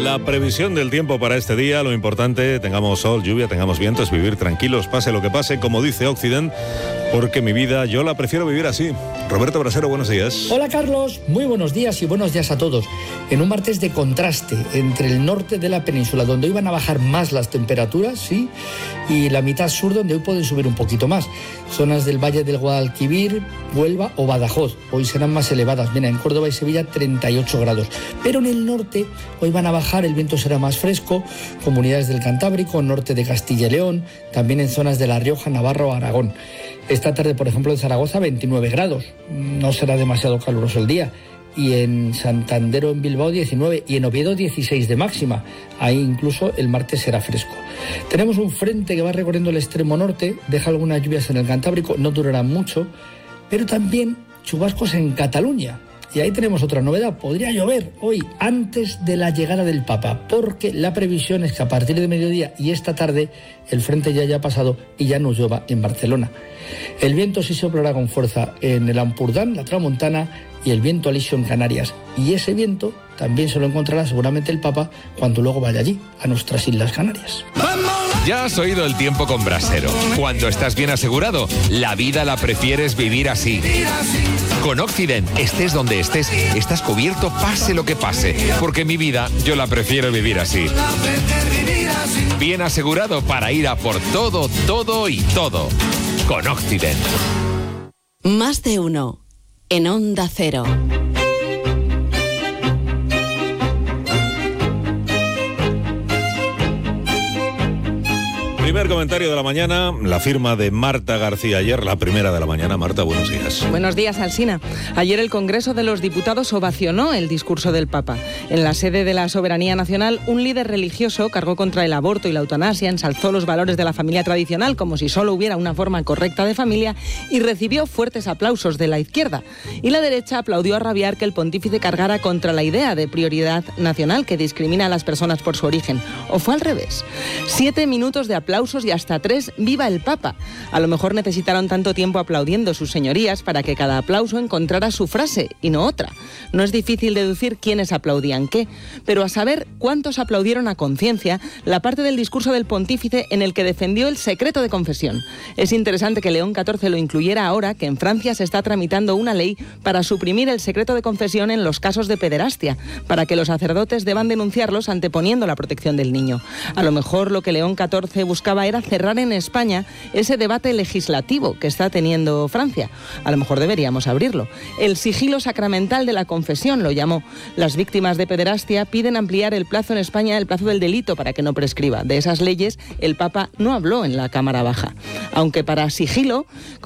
La previsión del tiempo para este día, lo importante, tengamos sol, lluvia, tengamos viento, es vivir tranquilos, pase lo que pase, como dice Occident, porque mi vida yo la prefiero vivir así. Roberto Brasero, buenos días. Hola Carlos, muy buenos días y buenos días a todos. En un martes de contraste entre el norte de la península, donde hoy van a bajar más las temperaturas, sí, y la mitad sur, donde hoy pueden subir un poquito más. Zonas del Valle del Guadalquivir, Huelva o Badajoz, hoy serán más elevadas. Mira, en Córdoba y Sevilla 38 grados. Pero en el norte hoy van a bajar, el viento será más fresco, comunidades del Cantábrico, norte de Castilla y León, también en zonas de La Rioja, Navarra o Aragón. Esta tarde, por ejemplo, en Zaragoza 29 grados, no será demasiado caluroso el día. Y en Santander o en Bilbao 19 y en Oviedo 16 de máxima. Ahí incluso el martes será fresco. Tenemos un frente que va recorriendo el extremo norte, deja algunas lluvias en el Cantábrico, no durarán mucho, pero también chubascos en Cataluña. Y ahí tenemos otra novedad, podría llover hoy antes de la llegada del Papa, porque la previsión es que a partir de mediodía y esta tarde el frente ya haya pasado y ya no llueva en Barcelona. El viento sí soplará con fuerza en el Ampurdán, la Tramontana y el viento alisio en Canarias. Y ese viento también se lo encontrará seguramente el Papa cuando luego vaya allí, a nuestras Islas Canarias. Ya has oído el tiempo con Brasero. Cuando estás bien asegurado, la vida la prefieres vivir así. Con Occident, estés donde estés, estás cubierto pase lo que pase, porque mi vida yo la prefiero vivir así. Bien asegurado para ir a por todo, todo y todo. Con Occident. Más de uno. En Onda Cero. Primer comentario de la mañana, la firma de Marta García ayer, la primera de la mañana. Marta, buenos días. Buenos días, Alsina. Ayer el Congreso de los Diputados ovacionó el discurso del Papa. En la sede de la Soberanía Nacional, un líder religioso cargó contra el aborto y la eutanasia, ensalzó los valores de la familia tradicional como si solo hubiera una forma correcta de familia y recibió fuertes aplausos de la izquierda. Y la derecha aplaudió a rabiar que el pontífice cargara contra la idea de prioridad nacional que discrimina a las personas por su origen. ¿O fue al revés? 7 minutos de aplausos y hasta 3, ¡viva el Papa! A lo mejor necesitaron tanto tiempo aplaudiendo sus señorías para que cada aplauso encontrara su frase y no otra. No es difícil deducir quiénes aplaudían qué, pero a saber cuántos aplaudieron a conciencia la parte del discurso del pontífice en el que defendió el secreto de confesión. Es interesante que León XIV lo incluyera ahora que en Francia se está tramitando una ley para suprimir el secreto de confesión en los casos de pederastia, para que los sacerdotes deban denunciarlos anteponiendo la protección del niño. A lo mejor lo que León XIV buscaba era cerrar en España ese debate legislativo que está teniendo Francia. A lo mejor deberíamos abrirlo. El sigilo sacramental de la confesión lo llamó. Las víctimas de pederastia piden ampliar el plazo en España, el plazo del delito, para que no prescriba. De esas leyes el Papa no habló en la Cámara Baja. Aunque para sigilo